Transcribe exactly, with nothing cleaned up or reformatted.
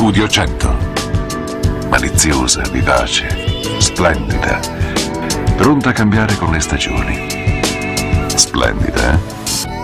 Studio cento. Maliziosa, vivace, splendida, pronta a cambiare con le stagioni. Splendida, eh?